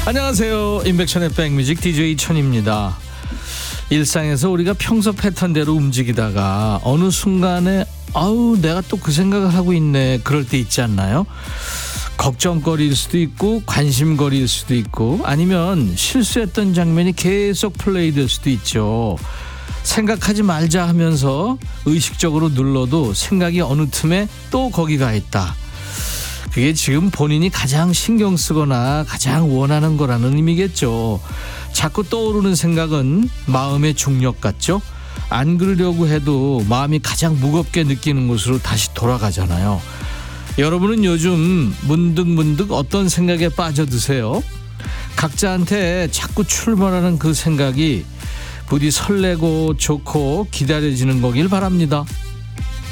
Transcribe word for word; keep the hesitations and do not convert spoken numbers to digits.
안녕하세요. 인백션의 백뮤직 디제이 천입니다. 일상에서 우리가 평소 패턴대로 움직이다가 어느 순간에 아우 내가 또 그 생각을 하고 있네 그럴 때 있지 않나요? 걱정거리일 수도 있고 관심거리일 수도 있고 아니면 실수했던 장면이 계속 플레이될 수도 있죠. 생각하지 말자 하면서 의식적으로 눌러도 생각이 어느 틈에 또 거기 가 있다. 그게 지금 본인이 가장 신경 쓰거나 가장 원하는 거라는 의미겠죠. 자꾸 떠오르는 생각은 마음의 중력 같죠. 안 그러려고 해도 마음이 가장 무겁게 느끼는 곳으로 다시 돌아가잖아요. 여러분은 요즘 문득문득 어떤 생각에 빠져드세요? 각자한테 자꾸 출몰하는 그 생각이 부디 설레고 좋고 기다려지는 거길 바랍니다.